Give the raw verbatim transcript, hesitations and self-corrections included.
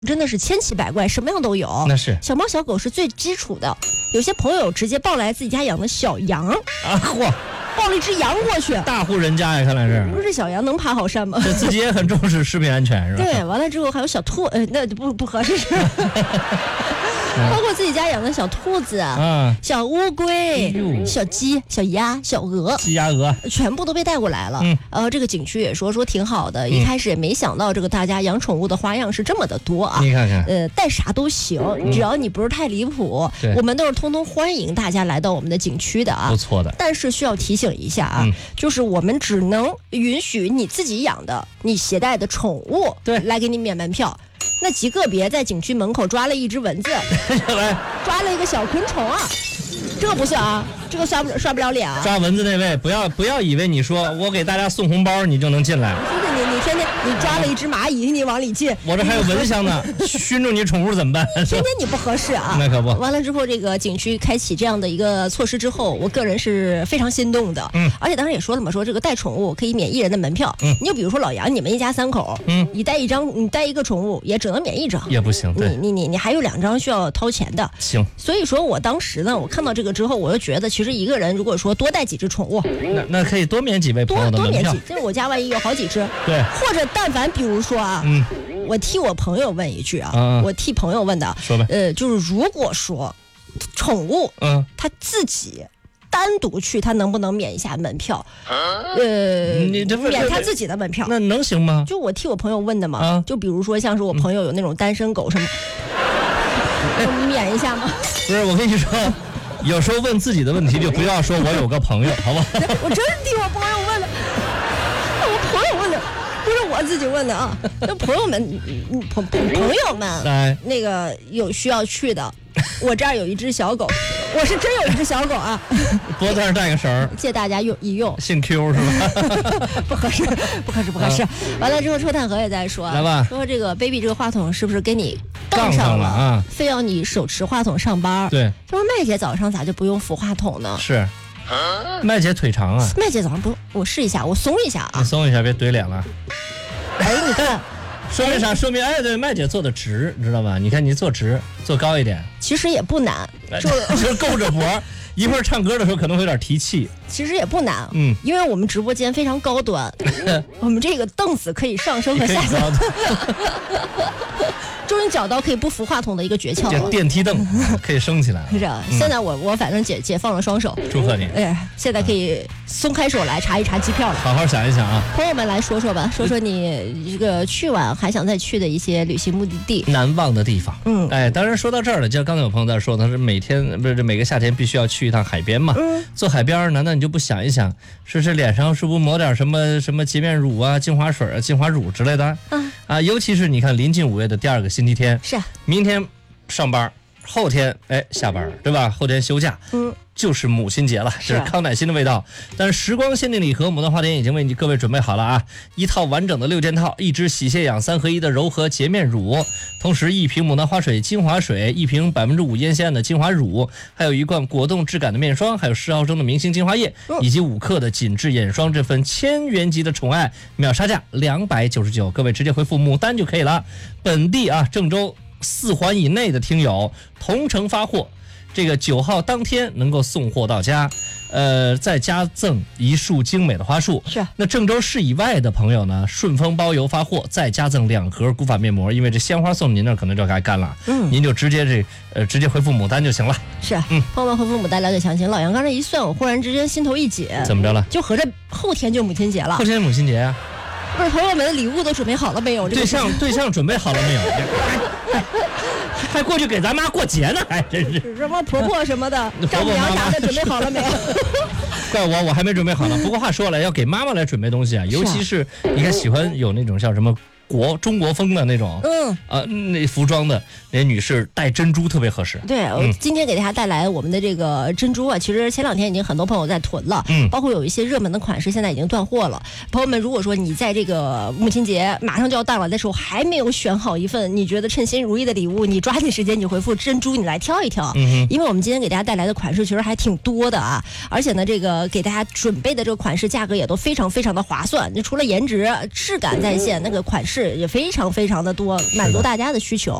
真的是千奇百怪，什么样都有。 那是小猫小狗是最基础的，有些朋友直接抱来自己家养的小羊啊，嚯， 抱了一只羊过去， 大户人家呀，看来是。 不是这小羊能爬好山吗？ 这自己也很重视食品安全，是吧？ 对，完了之后还有小兔，呃，那不不合适。包括自己家养的小兔子、啊、小乌龟、哎、小鸡、小鸭、小鹅， 鸡鸭鹅全部都被带过来了。嗯，呃，这个景区也说说挺好的，嗯、一开始也没想到这个大家养宠物的花样是这么的多啊。 你看看， 呃，带啥都行，只要你不是太离谱，嗯、我们都是通通欢迎大家来到我们的景区的啊。 不错的， 但是需要提醒一下啊，嗯、就是我们只能允许你自己养的、你携带的宠物， 对， 来给你免门票。那极个别在景区门口抓了一只蚊子，抓了一个小昆虫啊，这个不算啊，这个刷不刷不了脸啊。 抓蚊子那位，不要不要以为你说我给大家送红包你就能进来。 不是你你天天你抓了一只蚂蚁你往里进， 我这还有蚊香呢，熏住你宠物怎么办？ 天天你不合适啊。 那可不。 完了之后，这个景区开启这样的一个措施之后，我个人是非常心动的。嗯，而且当时也说了嘛，说这个带宠物可以免一人的门票。嗯，你就比如说老杨，你们一家三口，嗯，你带一张，你带一个宠物也只能免一张， 也不行。对， 你你你你还有两张需要掏钱的。 行。所以说我当时呢，我看到这个之后，我就觉得其实一个人如果说多带几只宠物， 那那可以多免几位朋友的门票。 多多免几，就是我家万一有好几只， 对， 或者但凡比如说啊，嗯，我替我朋友问一句啊， 嗯、 我替朋友问的， 说呗， 呃，就是如果说宠物，嗯，他自己单独去，他能不能免一下门票？呃， 你这免他自己的门票， 那能行吗？ 就我替我朋友问的嘛， 啊、 就比如说像是我朋友有那种单身狗什么，嗯、免一下吗？ 不是，我跟你说。有时候问自己的问题就不要说我有个朋友，好不好？ 我真是替我朋友问的，我朋友问的，不是我自己问的啊。那朋友们，朋朋友们， 来， 那个有需要去的，我这儿有一只小狗，我是真有一只小狗啊， 脖子上带个绳儿， 借大家用一用。 姓 Q 是吧？ 不合适，不合适，不合适。啊、完了之后，车探河也在说， 来吧， 说这个 baby 这个话筒是不是跟你杠上了啊？ 非要你手持话筒上班？ 对。 他说麦姐早上咋就不用扶话筒呢？ 是，麦姐腿长啊。 麦姐早上不，我试一下，我松一下啊。 你松一下，别怼脸了。 哎，你看。 说明啥？说明哎，对，麦姐坐的直，你知道吧？你看你坐直，坐高一点， 其实也不难， 就够着脖。一会儿唱歌的时候可能会有点提气， 其实也不难，嗯，因为我们直播间非常高端，我们这个凳子可以上升和下降，终于找到可以不扶话筒的一个诀窍了。 电梯凳可以升起来了， 是啊，嗯、现在我我反正解解放了双手， 祝贺你！ 哎，现在可以松开手来查一查机票了。 好好想一想啊， 朋友们来说说吧，说说你这个去完还想再去的一些旅行目的地， 难忘的地方。嗯，哎，当然说到这儿了，就像刚才有朋友在说，他是每天不是每个夏天必须要去一趟海边嘛。嗯，坐海边难道你就不想一想，说是脸上是不是抹点什么什么洁面乳啊、精华水啊、精华乳之类的？嗯啊，尤其是你看临近五月的第二个星期天， 是、啊、 明天上班，后天哎下班，对吧？后天休假，嗯，就是母亲节了，这是康乃馨的味道。但是时光限定礼盒，牡丹花店已经为你各位准备好了啊！一套完整的六件套，一支洗卸养三合一的柔和洁面乳，同时一瓶牡丹花水精华水，一瓶百分之五烟酰胺的精华乳，还有一罐果冻质感的面霜，还有十毫升的明星精华液，以及五克的紧致眼霜，这份千元级的宠爱，秒杀价两百九十九，各位直接回复牡丹就可以了。本地啊，郑州四环以内的听友同城发货，这个九号当天能够送货到家，呃，再加赠一束精美的花束。 是。 那郑州市以外的朋友呢，顺丰包邮发货，再加赠两盒古法面膜，因为这鲜花送您那可能就该干了。嗯，您就直接这呃直接回复牡丹就行了。 是。嗯，朋友们回复牡丹了解详情。老杨刚才一算，我忽然之间心头一紧。 怎么着了？ 就合着后天就母亲节了。 后天母亲节啊。 不是，朋友们的礼物都准备好了没有？ 对象对象准备好了没有？还, 还过去给咱妈过节呢，还真是什么婆婆什么的，丈母娘啥的准备好了没有？ 怪我，我还没准备好呢。不过话说了，要给妈妈来准备东西啊，尤其是你看喜欢有那种像什么国中国风的那种，嗯啊，那服装的那女士戴珍珠特别合适。 对，我今天给大家带来我们的这个珍珠啊，其实前两天已经很多朋友在囤了，嗯，包括有一些热门的款式现在已经断货了。朋友们，如果说你在这个母亲节马上就要到了的时候还没有选好一份你觉得称心如意的礼物，你抓紧时间你回复珍珠，你来挑一挑，嗯，因为我们今天给大家带来的款式其实还挺多的啊，而且呢，这个给大家准备的这个款式价格也都非常非常的划算，就除了颜值、质感在线，那个款式式也非常非常的多，满足大家的需求。